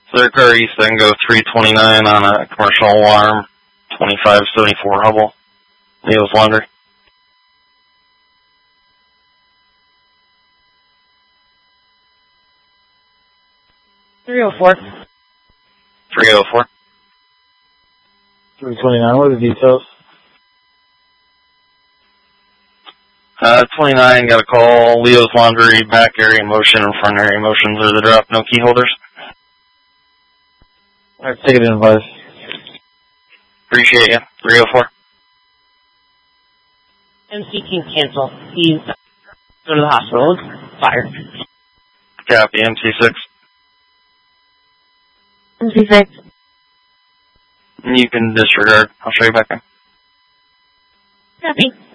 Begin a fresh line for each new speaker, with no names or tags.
Third car east, then go 329 on a commercial alarm, 2574 Hubble, Leo's Laundry.
.304.
304.
329, what are the details?
29 got a call, Leo's Laundry, back area motion and front area motions are the drop, no key holders.
Alright, take it in, advice.
Appreciate you. 304.
MC can cancel. He's go to the hospital. Fire.
Copy, MC6.
MC6.
You can disregard. I'll show you back in.
Copy.